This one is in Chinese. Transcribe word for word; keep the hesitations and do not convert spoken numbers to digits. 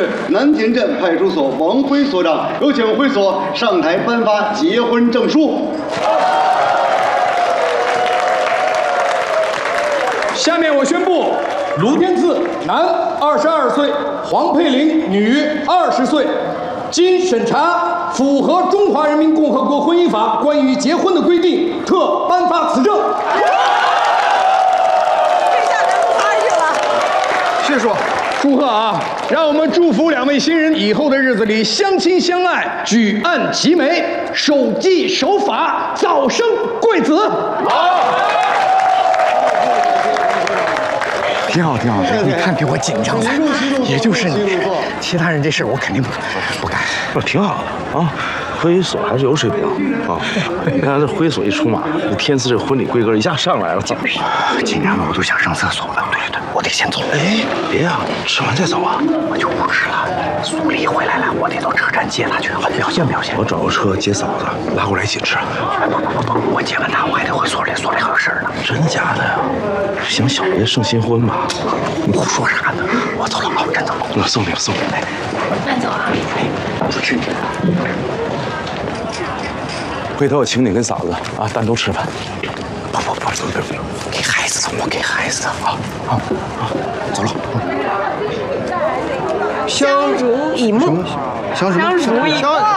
是南田镇派出所王辉所长，有请辉所上台颁发结婚证书。 下面我宣布，卢天赐，男，二十二岁；黄佩玲，女，二十岁。经审查，符合中华人民共和国婚姻法关于结婚的规定，特颁发此证。 谢叔，祝贺啊！让我们祝福两位新人以后的日子里相亲相爱，举案齐眉，守纪守法，早生贵子。好。 挺好，挺好。你看给我紧张的，也就是你，其他人这事我肯定不不干。 那挺好的啊，辉所还是有水平啊。你看这辉所一出马，这天赐这婚礼规格一下上来了，简直紧张的我都想上厕所了。对对对，我得先走。 哎，别啊，吃完再走啊。 我就不吃了。苏丽回来了，我得到车站接她去。好，表现表现。 我找个车接嫂子，拉过来一起吃。 不不不不，我接完她，我还得回所里，所里还有事儿呢。 真的假的呀？行小别胜新婚吧。 你胡说啥呢？我走了啊，真走了。 我送你了，送你了。 慢走啊！ 不吃。 回头我请你跟嫂子啊单独吃饭。 不不不不不，给孩子的，我给孩子的啊啊啊！走了。 相濡以沫， 相相濡以沫。